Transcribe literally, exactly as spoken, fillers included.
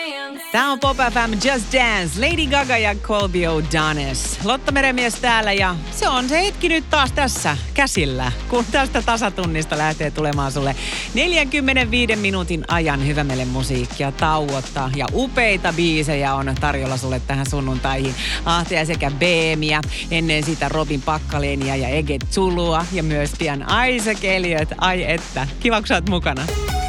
Tämä on Pop F M Just Dance, Lady Gaga ja Colby O'Donis. Lotta Meremies täällä ja se on se hetki nyt taas tässä käsillä, kun tästä tasatunnista lähtee tulemaan sulle neljänkymmenenviiden minuutin ajan hyvämelle musiikkia tauottaa. Ja upeita biisejä on tarjolla sulle tähän sunnuntaihin. Ahtea sekä Beemiä, ennen sitä Robin Pakkalenia ja Ege Zulua ja myös pian Isaac Elliot. Ai että, kiva kun sä oot mukana.